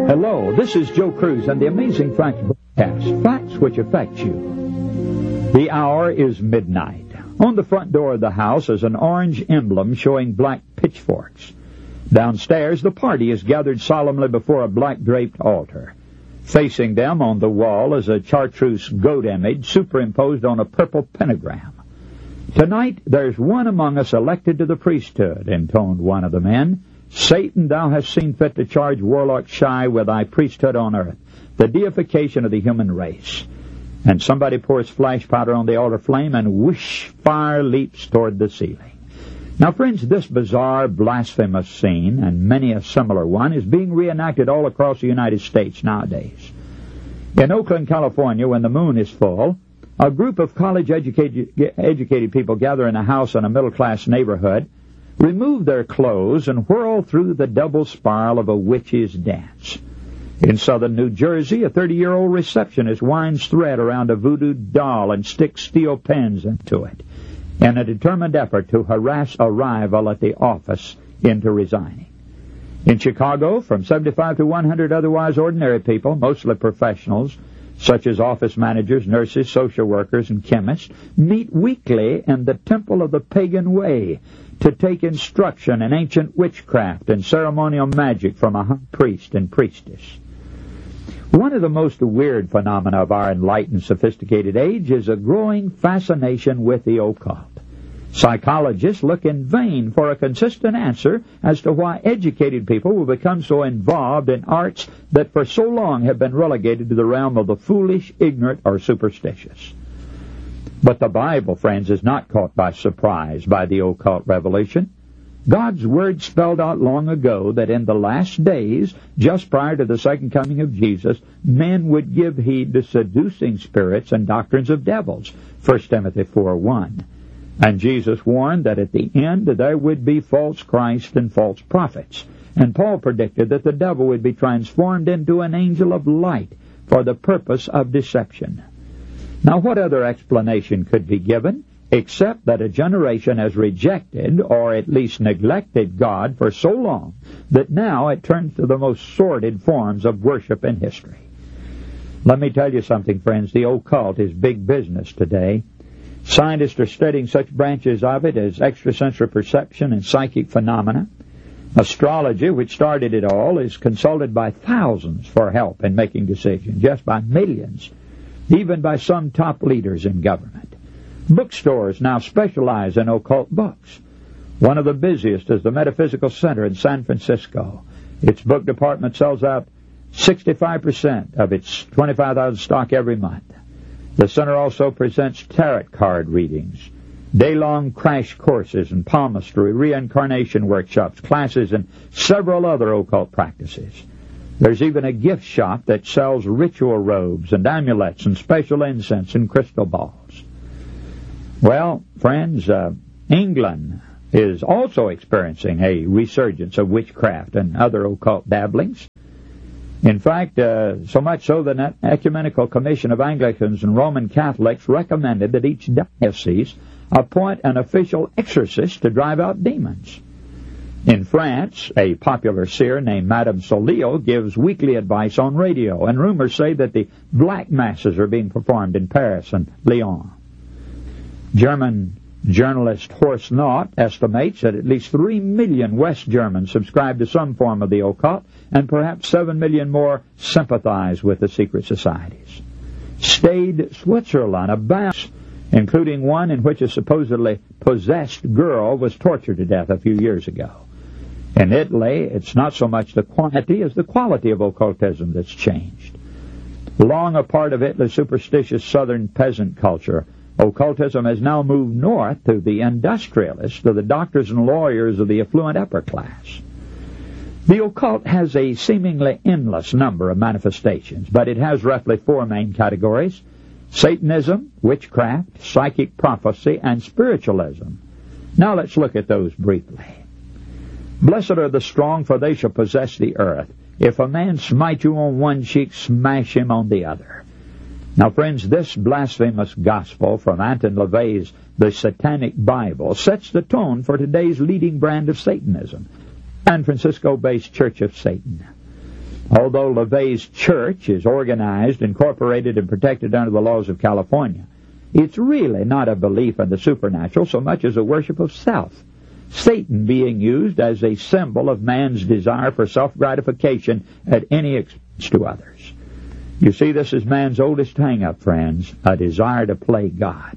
Hello, this is Joe Cruz and the Amazing Facts broadcast, facts which affect you. The hour is midnight. On the front door of the house is an orange emblem showing black pitchforks. Downstairs, the party is gathered solemnly before a black-draped altar. Facing them on the wall is a chartreuse goat image superimposed on a purple pentagram. Tonight, there's one among us elected to the priesthood, intoned one of the men. Satan, thou hast seen fit to charge Warlock Shy with thy priesthood on earth, the deification of the human race. And somebody pours flash powder on the altar flame, and whoosh, fire leaps toward the ceiling. Now, friends, this bizarre, blasphemous scene, and many a similar one, is being reenacted all across the United States nowadays. In Oakland, California, when the moon is full, a group of college-educated people gather in a house in a middle-class neighborhood, remove their clothes, and whirl through the double spiral of a witch's dance. In southern New Jersey, a 30-year-old receptionist winds thread around a voodoo doll and sticks steel pens into it in a determined effort to harass a rival at the office into resigning. In Chicago, from 75 to 100 otherwise ordinary people, mostly professionals, such as office managers, nurses, social workers, and chemists, meet weekly in the Temple of the Pagan Way to take instruction in ancient witchcraft and ceremonial magic from a high priest and priestess. One of the most weird phenomena of our enlightened, sophisticated age is a growing fascination with the occult. Psychologists look in vain for a consistent answer as to why educated people will become so involved in arts that for so long have been relegated to the realm of the foolish, ignorant, or superstitious. But the Bible, friends, is not caught by surprise by the occult revolution. God's Word spelled out long ago that in the last days, just prior to the second coming of Jesus, men would give heed to seducing spirits and doctrines of devils, 1 Timothy 4:1. And Jesus warned that at the end there would be false Christ and false prophets. And Paul predicted that the devil would be transformed into an angel of light for the purpose of deception. Now, what other explanation could be given except that a generation has rejected, or at least neglected, God for so long that now it turns to the most sordid forms of worship in history? Let me tell you something, friends. The occult is big business today. Scientists are studying such branches of it as extrasensory perception and psychic phenomena. Astrology, which started it all, is consulted by thousands for help in making decisions, just by millions, even by some top leaders in government. Bookstores now specialize in occult books. One of the busiest is the Metaphysical Center in San Francisco. Its book department sells out 65% of its 25,000 stock every month. The center also presents tarot card readings, day-long crash courses in palmistry, reincarnation workshops, classes, and several other occult practices. There's even a gift shop that sells ritual robes and amulets and special incense and crystal balls. Well, friends, England is also experiencing a resurgence of witchcraft and other occult dabblings. In fact, so much so that an ecumenical commission of Anglicans and Roman Catholics recommended that each diocese appoint an official exorcist to drive out demons. In France, a popular seer named Madame Solio gives weekly advice on radio, and rumors say that the black masses are being performed in Paris and Lyon. German journalist Horst Knott estimates that at least 3 million West Germans subscribe to some form of the occult, and perhaps 7 million more sympathize with the secret societies. Stade, Switzerland, abounds, including one in which a supposedly possessed girl was tortured to death a few years ago. In Italy, it's not so much the quantity as the quality of occultism that's changed. Long a part of Italy's superstitious southern peasant culture, occultism has now moved north to the industrialists, to the doctors and lawyers of the affluent upper class. The occult has a seemingly endless number of manifestations, but it has roughly 4 main categories: Satanism, witchcraft, psychic prophecy, and spiritualism. Now let's look at those briefly. Blessed are the strong, for they shall possess the earth. If a man smite you on one cheek, smash him on the other. Now, friends, this blasphemous gospel from Anton LaVey's The Satanic Bible sets the tone for today's leading brand of Satanism, San Francisco-based Church of Satan. Although LaVey's church is organized, incorporated, and protected under the laws of California, it's really not a belief in the supernatural so much as a worship of self, Satan being used as a symbol of man's desire for self-gratification at any expense to others. You see, this is man's oldest hang-up, friends, a desire to play God.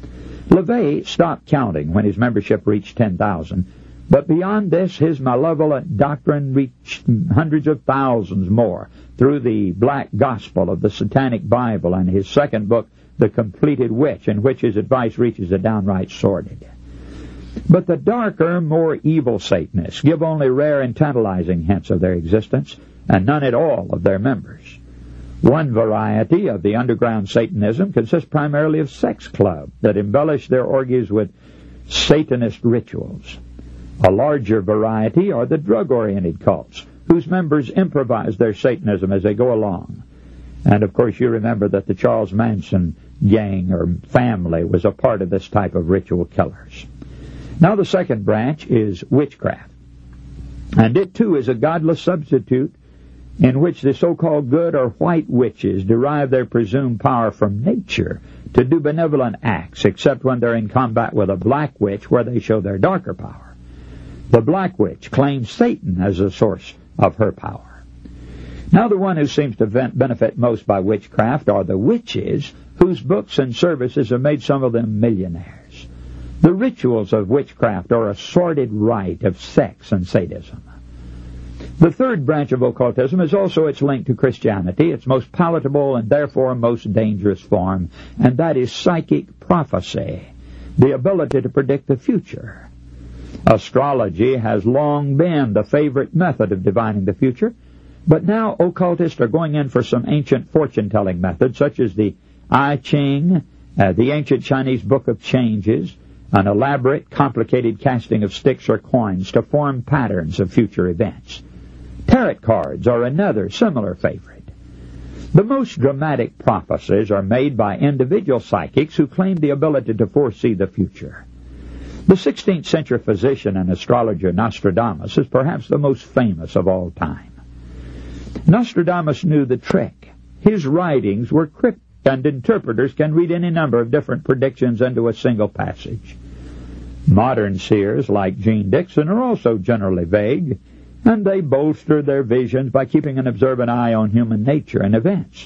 LaVey stopped counting when his membership reached 10,000, but beyond this, his malevolent doctrine reached hundreds of thousands more through the black gospel of the Satanic Bible and his second book, The Completed Witch, in which his advice reaches the downright sordid. But the darker, more evil Satanists give only rare and tantalizing hints of their existence, and none at all of their members. One variety of the underground Satanism consists primarily of sex clubs that embellish their orgies with Satanist rituals. A larger variety are the drug-oriented cults, whose members improvise their Satanism as they go along. And, of course, you remember that the Charles Manson gang or family was a part of this type of ritual killers. Now the second branch is witchcraft. And it, too, is a godless substitute in which the so-called good or white witches derive their presumed power from nature to do benevolent acts, except when they're in combat with a black witch where they show their darker power. The black witch claims Satan as the source of her power. Now the one who seems to benefit most by witchcraft are the witches whose books and services have made some of them millionaires. The rituals of witchcraft are a sordid rite of sex and sadism. The third branch of occultism is also its link to Christianity, its most palatable and therefore most dangerous form, and that is psychic prophecy, the ability to predict the future. Astrology has long been the favorite method of divining the future, but now occultists are going in for some ancient fortune-telling methods, such as the I Ching, the ancient Chinese Book of Changes, an elaborate, complicated casting of sticks or coins to form patterns of future events. Tarot cards are another similar favorite. The most dramatic prophecies are made by individual psychics who claim the ability to foresee the future. The 16th century physician and astrologer Nostradamus is perhaps the most famous of all time. Nostradamus knew the trick. His writings were cryptic, and interpreters can read any number of different predictions into a single passage. Modern seers like Jean Dixon are also generally vague, and they bolster their visions by keeping an observant eye on human nature and events.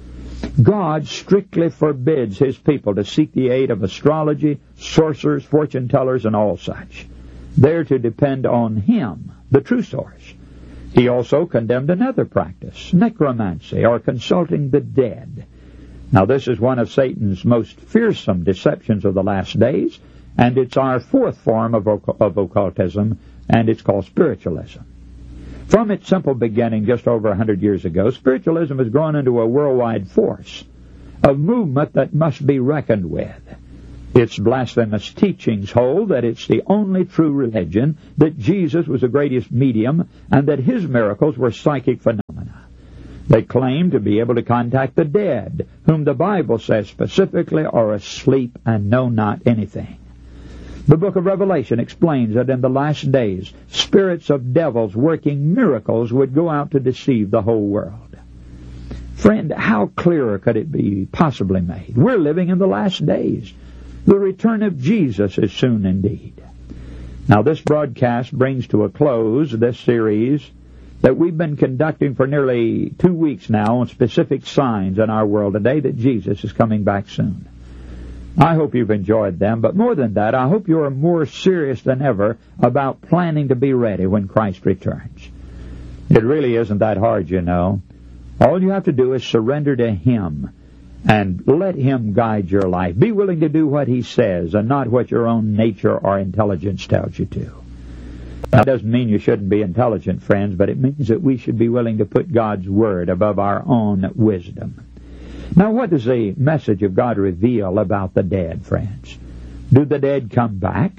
God strictly forbids his people to seek the aid of astrology, sorcerers, fortune-tellers, and all such. They're to depend on him, the true source. He also condemned another practice, necromancy, or consulting the dead. Now, this is one of Satan's most fearsome deceptions of the last days, and it's our fourth form of occultism, and it's called spiritualism. From its simple beginning just over 100 years ago, spiritualism has grown into a worldwide force, a movement that must be reckoned with. Its blasphemous teachings hold that it's the only true religion, that Jesus was the greatest medium, and that his miracles were psychic phenomena. They claim to be able to contact the dead, whom the Bible says specifically are asleep and know not anything. The book of Revelation explains that in the last days, spirits of devils working miracles would go out to deceive the whole world. Friend, how clearer could it be possibly made? We're living in the last days. The return of Jesus is soon indeed. Now, this broadcast brings to a close this series that we've been conducting for nearly 2 weeks now on specific signs in our world today that Jesus is coming back soon. I hope you've enjoyed them, but more than that, I hope you're more serious than ever about planning to be ready when Christ returns. It really isn't that hard, you know. All you have to do is surrender to him and let him guide your life. Be willing to do what he says and not what your own nature or intelligence tells you to. That doesn't mean you shouldn't be intelligent, friends, but it means that we should be willing to put God's word above our own wisdom. Now, what does the message of God reveal about the dead, friends? Do the dead come back?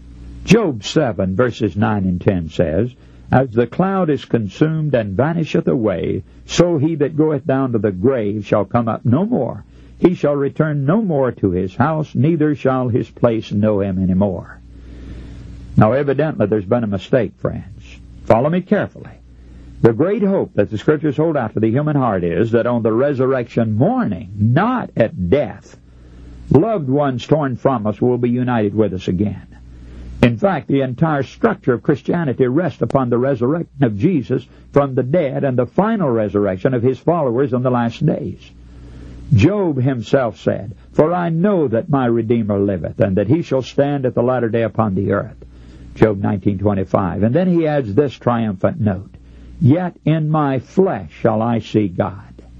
Job 7, verses 9 and 10 says, As the cloud is consumed and vanisheth away, so he that goeth down to the grave shall come up no more. He shall return no more to his house, neither shall his place know him any more. Now, evidently, there's been a mistake, friends. Follow me carefully. The great hope that the Scriptures hold out to the human heart is that on the resurrection morning, not at death, loved ones torn from us will be united with us again. In fact, the entire structure of Christianity rests upon the resurrection of Jesus from the dead and the final resurrection of his followers in the last days. Job himself said, "For I know that my Redeemer liveth, and that he shall stand at the latter day upon the earth." Job 19:25. And then he adds this triumphant note, "Yet in my flesh shall I see God."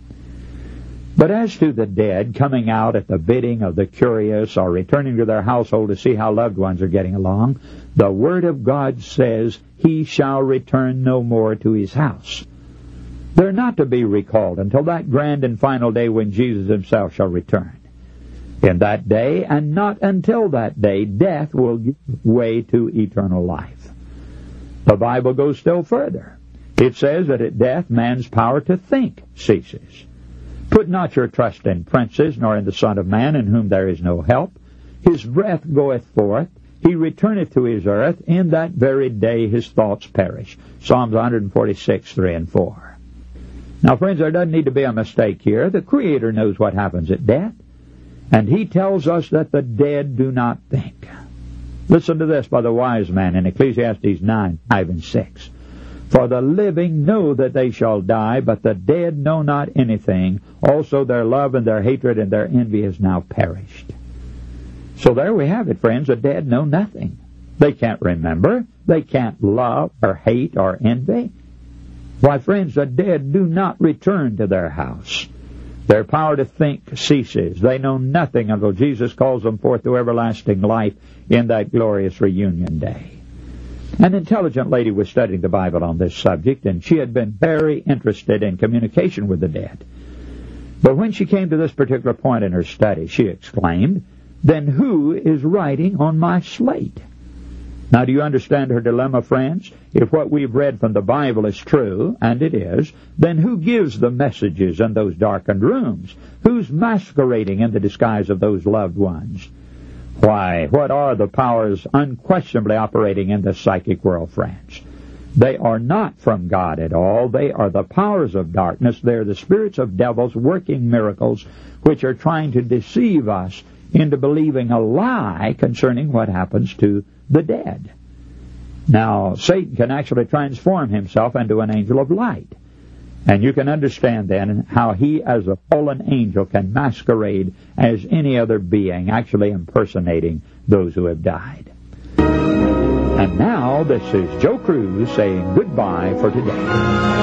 But as to the dead coming out at the bidding of the curious or returning to their household to see how loved ones are getting along, the Word of God says, "He shall return no more to his house." They're not to be recalled until that grand and final day when Jesus himself shall return. In that day, and not until that day, death will give way to eternal life. The Bible goes still further. It says that at death man's power to think ceases. Put not your trust in princes, nor in the Son of Man, in whom there is no help. His breath goeth forth, he returneth to his earth, in that very day his thoughts perish. Psalms 146, 3 and 4. Now, friends, there doesn't need to be a mistake here. The Creator knows what happens at death, and he tells us that the dead do not think. Listen to this by the wise man in Ecclesiastes 9, 5 and 6. For the living know that they shall die, but the dead know not anything. Also their love and their hatred and their envy is now perished. So there we have it, friends. The dead know nothing. They can't remember. They can't love or hate or envy. Why, friends, the dead do not return to their house. Their power to think ceases. They know nothing until Jesus calls them forth to everlasting life in that glorious reunion day. An intelligent lady was studying the Bible on this subject, and she had been very interested in communication with the dead. But when she came to this particular point in her study, she exclaimed, "Then who is writing on my slate?" Now, do you understand her dilemma, friends? If what we've read from the Bible is true, and it is, then who gives the messages in those darkened rooms? Who's masquerading in the disguise of those loved ones? Why, what are the powers unquestionably operating in the psychic world, friends? They are not from God at all. They are the powers of darkness. They are the spirits of devils working miracles, which are trying to deceive us into believing a lie concerning what happens to the dead. Now, Satan can actually transform himself into an angel of light. And you can understand then how he, as a fallen angel, can masquerade as any other being, actually impersonating those who have died. And now, this is Joe Cruz saying goodbye for today.